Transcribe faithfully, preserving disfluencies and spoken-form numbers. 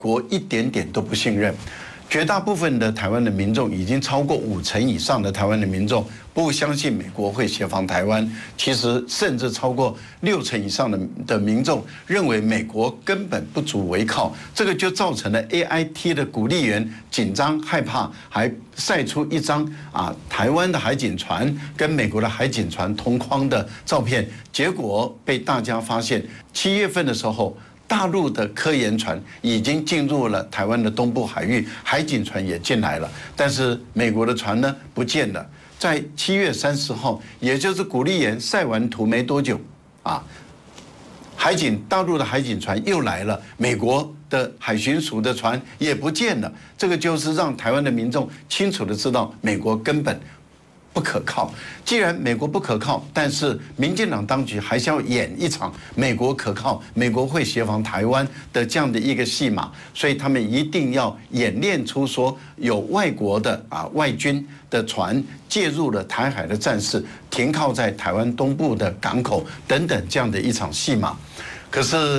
国一点点都不信任。绝大部分的台湾的民众，已经超过五成以上的台湾的民众不相信美国会协防台湾。其实甚至超过六成以上的的民众认为美国根本不足为靠。这个就造成了 A I T 的鼓励员紧张害怕，还晒出一张啊台湾的海警船跟美国的海警船同框的照片，结果被大家发现，七月份的时候。 大陆的科研船已经进入了台湾的东部海域，海警船也进来了，但是美国的船呢不见了。在七月三十号，也就是古立言晒完图没多久，啊，海警大陆的海警船又来了，美国的海巡署的船也不见了。这个就是让台湾的民众清楚的知道，美国根本 不可靠。既然美国不可靠，但是民进党当局还是要演一场美国可靠、美国会协防台湾的这样的一个戏码，所以他们一定要演练出说有外国的啊外军的船介入了台海的战事，停靠在台湾东部的港口等等这样的一场戏码。可是。